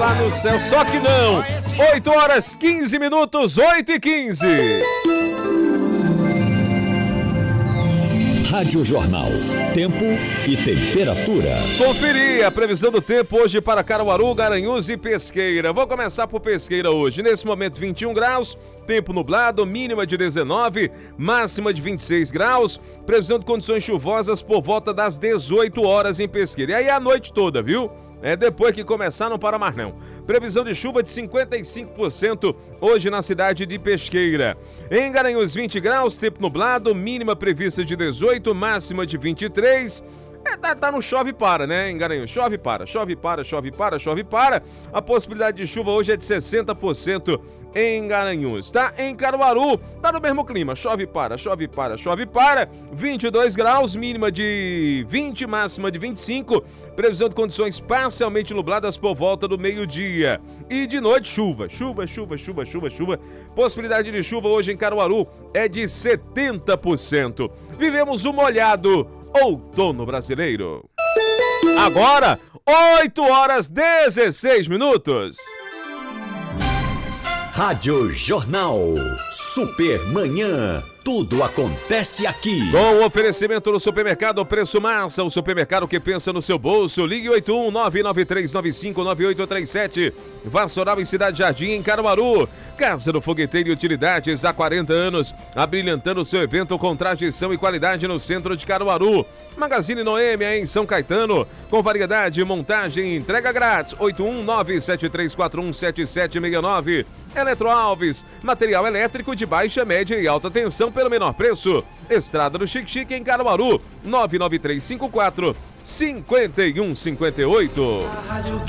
lá no céu, só que não. 8 horas 15 minutos, 8h15. Rádio Jornal. Tempo e temperatura. Conferir a previsão do tempo hoje para Caruaru, Garanhuns e Pesqueira. Vou começar por Pesqueira hoje. Nesse momento, 21 graus, tempo nublado, mínima de 19, máxima de 26 graus. Previsão de condições chuvosas por volta das 18 horas em Pesqueira. E aí a noite toda, viu? Depois que começar, não para mais não. Previsão de chuva de 55% hoje na cidade de Pesqueira. Em Garanhuns, 20 graus, tempo nublado, mínima prevista de 18, máxima de 23. Tá no chove e para, né, em Garanhuns? Chove para, chove para, chove para, chove para. A possibilidade de chuva hoje é de 60% em Garanhuns, tá? Em Caruaru, tá no mesmo clima, chove para, chove para, chove para. 22 graus, mínima de 20, máxima de 25. Previsão de condições parcialmente nubladas por volta do meio-dia. E de noite, chuva, chuva, chuva, chuva, chuva, chuva. Possibilidade de chuva hoje em Caruaru é de 70%. Vivemos o molhado outono brasileiro. Agora, 8 horas 16 minutos. Rádio Jornal. Supermanhã. Tudo acontece aqui. Com o oferecimento do Supermercado Preço Massa, o supermercado que pensa no seu bolso. Ligue 81-99395-9837. Vassoural em Cidade Jardim, em Caruaru. Casa do Fogueteiro e Utilidades, há 40 anos, abrilhantando seu evento com tradição e qualidade no centro de Caruaru. Magazine Noêmia, em São Caetano, com variedade, montagem e entrega grátis. 81973417769. Eletro Alves, material elétrico de baixa, média e alta tensão pelo menor preço. Estrada do Chique Chique, em Caruaru, 99354-5158.